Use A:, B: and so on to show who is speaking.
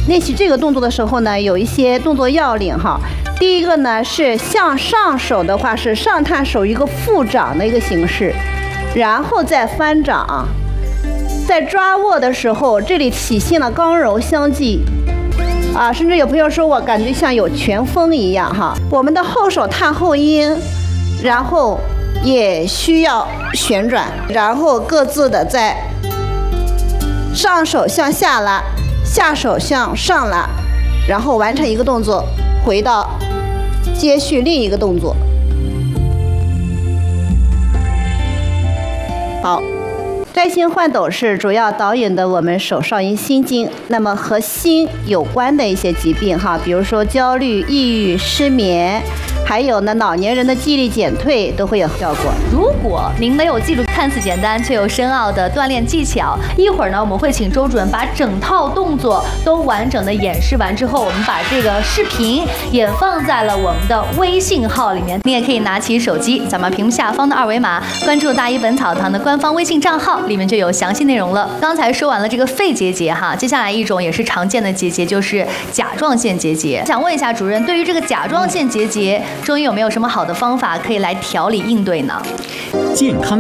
A: 练习这个动作的时候呢，有一些动作要领哈。第一个呢是向上手的话是上探手一个负掌的一个形式，然后再翻掌。在抓握的时候，这里体现了刚柔相济。甚至有朋友说我感觉像有拳风一样哈。我们的后手探后阴，然后也需要旋转，然后各自的在上手向下拉，下手向上拉，然后完成一个动作，回到接续另一个动作。好。摘星换斗是主要导引的我们手少阴心经，那么和心有关的一些疾病哈，比如说焦虑、抑郁、失眠，还有呢老年人的记忆力减退都会有效果。
B: 如果您没有记住看似简单却又深奥的锻炼技巧，一会儿呢我们会请周主任把整套动作都完整的演示完之后，我们把这个视频也放在了我们的微信号里面，你也可以拿起手机，咱们屏幕下方的二维码关注大医本草堂的官方微信账号，里面就有详细内容了。刚才说完了这个肺结节哈，接下来一种也是常见的结节就是甲状腺结节。想问一下主任，对于这个甲状腺结节，中医有没有什么好的方法可以来调理应对呢？
C: 健康